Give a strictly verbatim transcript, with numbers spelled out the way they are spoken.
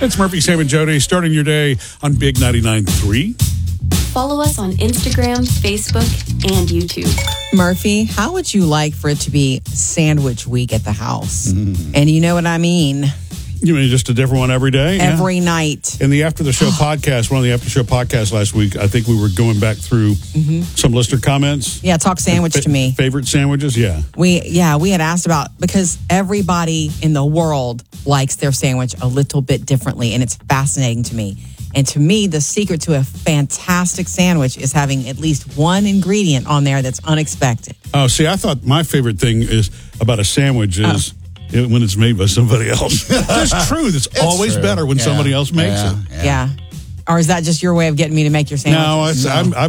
It's Murphy, Sam, and Jody starting your day on Big ninety-nine point three. Follow us on Instagram, Facebook, and YouTube. Murphy, how would you like for it to be sandwich week at the house? Mm. And you know what I mean. You mean just a different one every day? Every yeah. night. In the After the Show podcast, one of the After Show podcasts last week, I think we were going back through mm-hmm. some listener comments. Yeah, talk sandwich fa- to me. Favorite sandwiches? Yeah. We yeah, we had asked about, because everybody in the world likes their sandwich a little bit differently, and it's fascinating to me. And to me, the secret to a fantastic sandwich is having at least one ingredient on there that's unexpected. Oh, see, I thought my favorite thing is about a sandwich is oh. it, when it's made by somebody else. That's true. It's, it's always true. better when yeah. somebody else makes yeah. it. Yeah. yeah. Or is that just your way of getting me to make your sandwich? No, it's, no. I'm, I'm